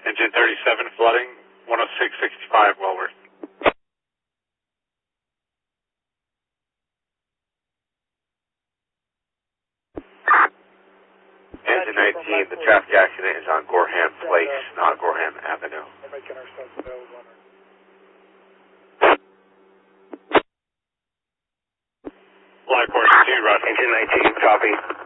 Engine 37 flooding, 10665 Wellworth. Engine 19, the traffic accident is on Gorham Place, not Gorham Avenue. We're making ourselves available. Flight course 2, Roger. Engine 19, copy.